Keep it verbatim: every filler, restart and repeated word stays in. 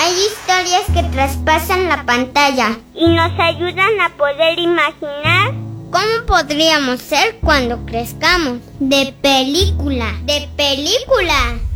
Hay historias que traspasan la pantalla y nos ayudan a poder imaginar cómo podríamos ser cuando crezcamos. De película, de película.